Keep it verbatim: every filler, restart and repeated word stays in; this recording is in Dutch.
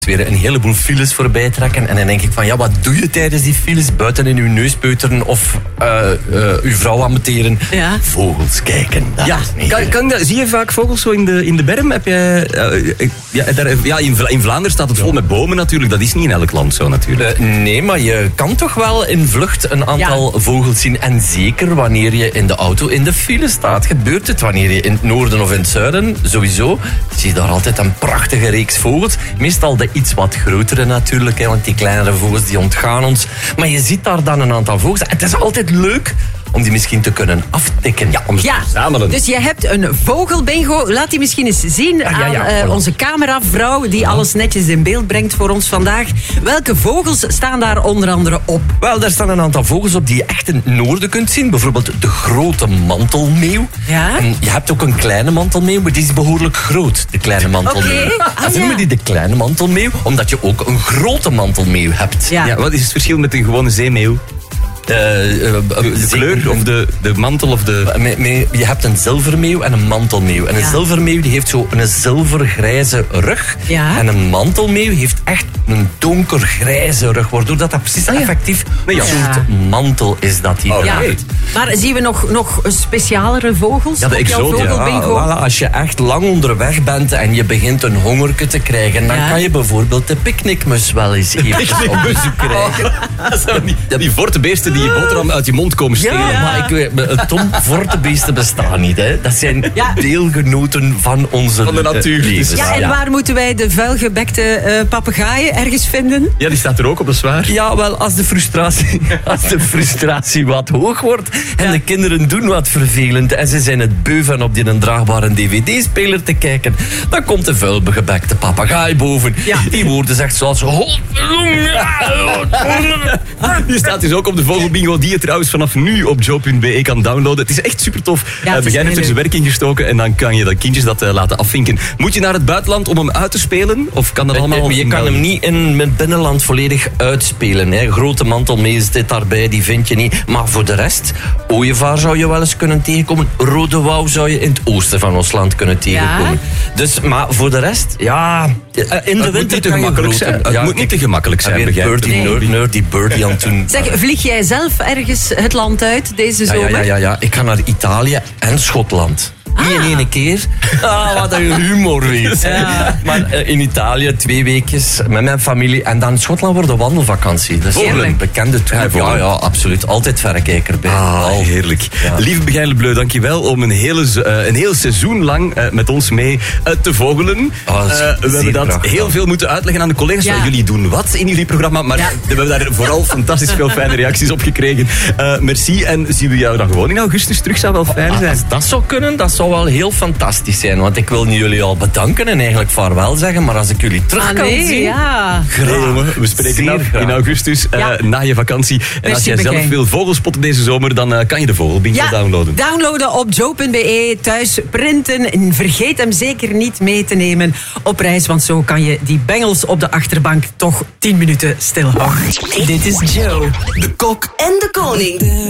weer een heleboel files voorbij trekken. En dan denk ik van, ja, wat doe je tijdens die files? Buiten in uw neus peuteren of uh, uh, uw vrouw amateren. Ja. Vogels kijken. Ja, kan, kan dat, zie je vaak vogels zo in de, in de berm? Heb je, uh, ja, daar, ja in, in Vlaanderen staat het vol met bomen natuurlijk. Dat is niet in elk land zo natuurlijk. Uh, nee, maar je kan toch wel in vlucht een aantal ja. vogels zien. En zeker wanneer je in de auto in de file staat, gebeurt het. Wanneer je in het noorden of in het zuiden, sowieso, zie je daar altijd een prachtige reeks vogels. Meestal de iets wat grotere natuurlijk, hè, want die kleinere vogels die ontgaan ons. Maar je ziet daar dan een aantal vogels. Het is altijd leuk om die misschien te kunnen aftikken. Ja, om ze ja, te verzamelen. Dus je hebt een vogelbingo. Laat die misschien eens zien ah, ja, ja, aan uh, voilà. onze cameravrouw die ja. alles netjes in beeld brengt voor ons vandaag. Welke vogels staan daar onder andere op? Wel, daar staan een aantal vogels op die je echt in het noorden kunt zien. Bijvoorbeeld de grote mantelmeeuw. Ja? En je hebt ook een kleine mantelmeeuw, maar die is behoorlijk groot, de kleine mantelmeeuw. Okay. Ah, en noemen ja. die de kleine mantelmeeuw, omdat je ook een grote mantelmeeuw hebt. Ja. Ja, wat is het verschil met een gewone zeemeeuw? Uh, uh, de kleur of de, de mantel of de... Me, me, je hebt een zilvermeeuw en een mantelmeeuw. En een ja. zilvermeeuw die heeft zo een zilvergrijze rug. Ja. En een mantelmeeuw heeft echt een donkergrijze rug. Waardoor dat, dat precies oh, ja. effectief een ja. soort mantel is dat die oh, ja. heeft. Maar zien we nog, nog specialere vogels ja, de op jouw vogelbingo? Ja, voilà, als je echt lang onderweg bent en je begint een hongerke te krijgen, dan ja. kan je bijvoorbeeld de picknickmus wel eens even op bezoek krijgen. Oh, dat zijn die, die vortenbeesten die je boterham uit je mond komen stelen. Ja, ja. maar ik weet, Tom, vortenbeesten bestaan niet. Hè. Dat zijn ja. deelgenoten van onze van de natuur. levens. Ja, en ja. waar moeten wij de vuilgebekte uh, papegaaien ergens vinden? Ja, die staat er ook op, dat is waar. Ja, wel, als de frustratie, als de frustratie wat hoog wordt en ja. de kinderen doen wat vervelend en ze zijn het beu van op die een draagbare dvd-speler te kijken, dan komt de vuilgebekte papegaai boven. Ja. Die woorden zegt zoals... Die staat dus ook op de vogelbingo, die je trouwens vanaf nu op joe punt be kan downloaden. Het is echt super tof. Ja, uh, Begijn heeft er zijn werk in gestoken en dan kan je de kindjes dat uh, laten afvinken. Moet je naar het buitenland om hem uit te spelen? Of kan dat allemaal... Je kan hem niet in het binnenland volledig uitspelen. Hè. Grote mantelmeeuw zit daarbij, die vind je niet. Maar voor de rest, ooievaar zou je wel eens kunnen tegenkomen. Rode wouw zou je in het oosten van ons land kunnen tegenkomen. Ja? Dus, maar voor de rest, ja... In de het winter moet niet te kan je gemakkelijk grote, zijn. Het ja, moet niet te gemakkelijk zijn. Birdie, nee. nerd, nerdy birdie aan toen. Zeg, vlieg jij zelf ergens het land uit deze zomer? Ja, ja, ja, ja. Ik ga naar Italië en Schotland. Ah. Niet in één keer. Ah, wat een humor weet. Ja. Maar uh, in Italië twee weekjes met mijn familie. En dan Schotland wordt een wandelvakantie. Dat is een bekende tour. Ja, ja, absoluut. Altijd verrekijker bij. Ah, heerlijk. Ja. Lieve Begijn Le Bleu, dankjewel om een, hele, uh, een heel seizoen lang uh, met ons mee uh, te vogelen. Oh, uh, we hebben dat prachtig. heel veel moeten uitleggen aan de collega's. Ja. Jullie doen wat in jullie programma, maar ja. we hebben daar vooral fantastisch veel fijne reacties op gekregen. Uh, merci. En zien we jou dan gewoon in augustus terug? Zou wel fijn zijn. Als dat zou kunnen, dat zou wel heel fantastisch zijn. Want ik wil jullie al bedanken en eigenlijk vaarwel zeggen. Maar als ik jullie terug ah, kan nee, zien... Ja. Graag. We spreken af in augustus uh, ja. na je vakantie. En Merci als jij begin. zelf wil vogelspotten deze zomer, dan uh, kan je de vogelbingo ja, downloaden. Downloaden op joe punt be, thuis printen. En vergeet hem zeker niet mee te nemen op reis. Want zo kan je die bengels op de achterbank toch tien minuten stilhouden. Dit is Joe, de kok en de koning.